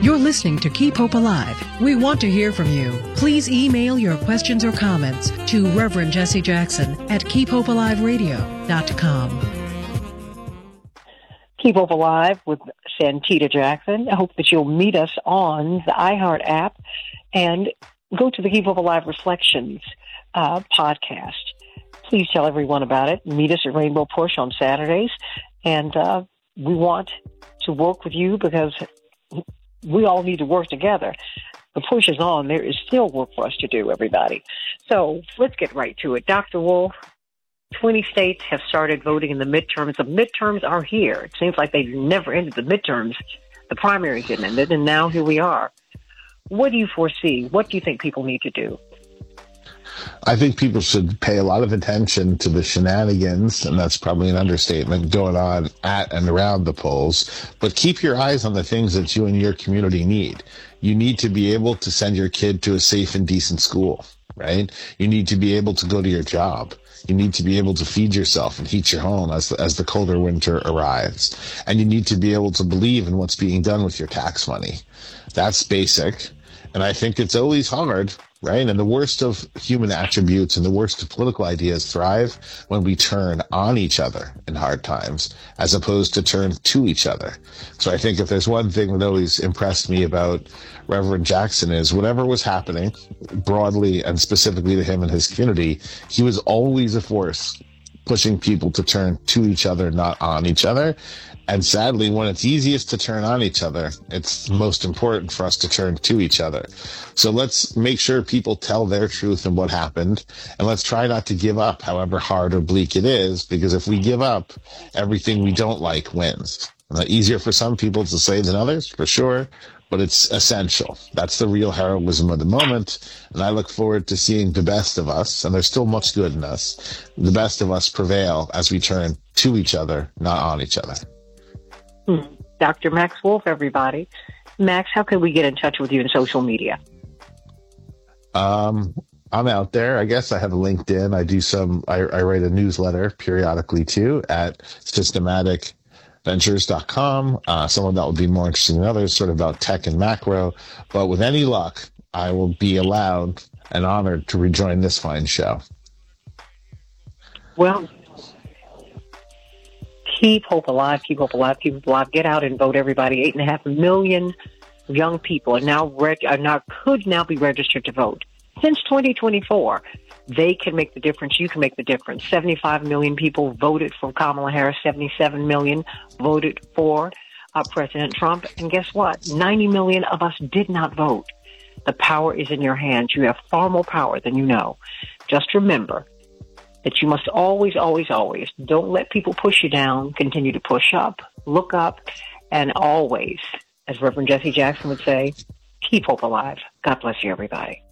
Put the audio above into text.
You're listening to Keep Hope Alive. We want to hear from you. Please email your questions or comments to Reverend Jesse Jackson at keephopealiveradio.com. Keep Hope Alive with Santita Jackson. I hope that you'll meet us on the iHeart app and go to the Keep Hope Alive Reflections podcast. Please tell everyone about it. Meet us at Rainbow Push on Saturdays. And we want to work with you because we all need to work together. The push is on. There is still work for us to do, everybody. So let's get right to it. Dr. Wolf, 20 states have started voting in the midterms. The midterms are here. It seems like they've never ended. The midterms, the primaries didn't end, and now here we are. What do you foresee? What do you think people need to do? I think people should pay a lot of attention to the shenanigans, and that's probably an understatement, going on at and around the polls. But keep your eyes on the things that you and your community need. You need to be able to send your kid to a safe and decent school, right? You need to be able to go to your job. You need to be able to feed yourself and heat your home as the colder winter arrives. And you need to be able to believe in what's being done with your tax money. That's basic. And I think it's always hard, right? And the worst of human attributes and the worst of political ideas thrive when we turn on each other in hard times, as opposed to turn to each other. So I think if there's one thing that always impressed me about Reverend Jackson is whatever was happening, broadly and specifically to him and his community, he was always a force pushing people to turn to each other, not on each other. And sadly, when it's easiest to turn on each other, it's most important for us to turn to each other. So let's make sure people tell their truth and what happened. And let's try not to give up, however hard or bleak it is, because if we give up, everything we don't like wins. Easier for some people to say than others, for sure, but it's essential. That's the real heroism of the moment. And I look forward to seeing the best of us, and there's still much good in us, the best of us prevail as we turn to each other, not on each other. Dr. Max Wolf, everybody. Max, how can we get in touch with you in social media? I'm out there. I guess I have a LinkedIn. I write a newsletter periodically too at systematicventures.com. Some of that will be more interesting than others, sort of about tech and macro. But with any luck, I will be allowed and honored to rejoin this fine show. Well, keep hope alive, keep hope alive, keep hope alive. Get out and vote, everybody. 8.5 million young people could now be registered to vote. Since 2024, they can make the difference. You can make the difference. 75 million people voted for Kamala Harris. 77 million voted for President Trump. And guess what? 90 million of us did not vote. The power is in your hands. You have far more power than you know. Just remember that you must always, always, always don't let people push you down. Continue to push up, look up, and always, as Reverend Jesse Jackson would say, keep hope alive. God bless you, everybody.